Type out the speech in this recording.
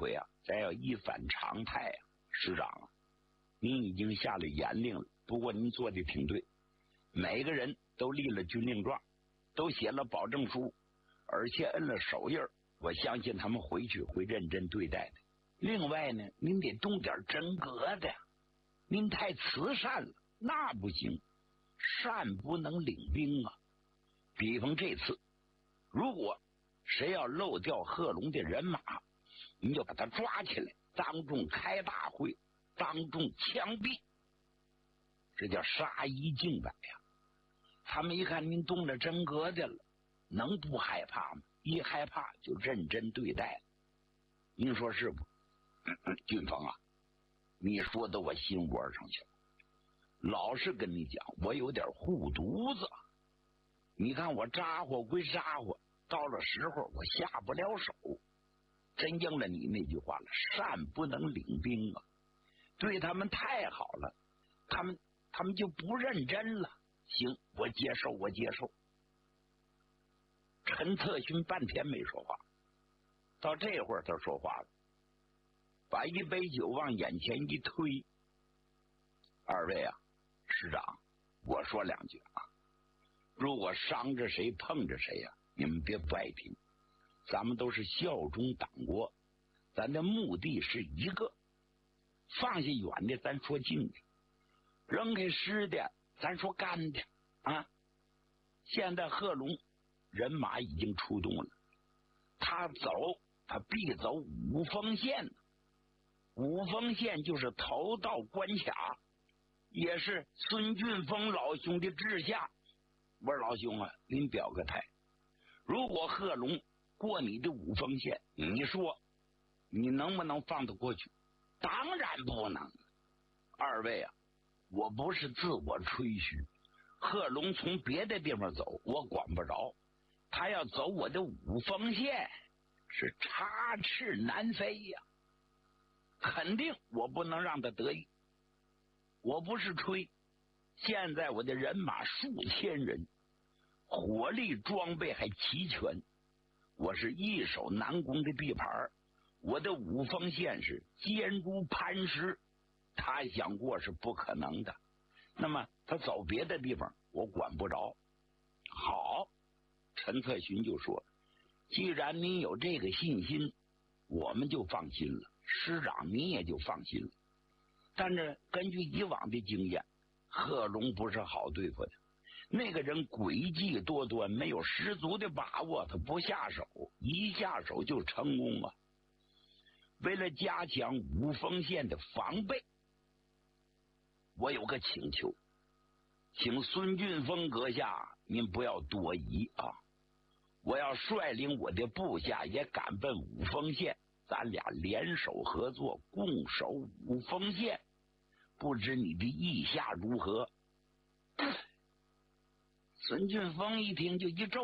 回啊，咱要一反常态啊。师长啊，您已经下了严令了，不过您做的挺对，每个人都立了军令状，都写了保证书，而且摁了手印，我相信他们回去会认真对待的。另外呢，您得动点真格的，您太慈善了，那不行，善不能领兵啊。比方这次，如果谁要漏掉贺龙的人马，您就把他抓起来，当众开大会，当众枪毙，这叫杀一儆百呀。他们一看您动了真格的了，能不害怕吗？一害怕就认真对待了。您说是不？俊峰啊，你说的我心窝上去了。老实跟你讲，我有点护犊子。你看我咋呼归咋呼，到了时候我下不了手。真应了你那句话了，善不能领兵啊。对他们太好了，他们就不认真了。行，我接受，我接受。陈策勋半天没说话，到这会儿他说话了，把一杯酒往眼前一推。二位啊，师长，我说两句啊，如果伤着谁碰着谁啊，你们别不爱听，咱们都是效忠党国，咱的目的是一个，放下远的咱说近的，扔开湿的咱说干的啊。现在贺龙人马已经出动了，他必走五峰县。五峰县就是头道关卡，也是孙俊峰老兄的治下。我说老兄啊，您表个态，如果贺龙过你的五峰县，你说你能不能放得过去？当然不能。二位啊，我不是自我吹嘘，贺龙从别的地方走我管不着，他要走我的五峰县是插翅难飞呀，肯定我不能让他得意。我不是吹，现在我的人马数千人，火力装备还齐全，我是易守难攻的地盘，我的五峰县是坚如磐石，他想过是不可能的。那么他走别的地方我管不着。好，陈策勋就说，既然您有这个信心，我们就放心了，师长你也就放心了。但是根据以往的经验，贺龙不是好对付的，那个人诡计多端，没有十足的把握，他不下手，一下手就成功了。为了加强五峰县的防备，我有个请求，请孙俊峰阁下您不要多疑啊！我要率领我的部下也赶奔五峰县，咱俩联手合作，共守五峰县。不知你的意下如何？孙俊峰一听就一皱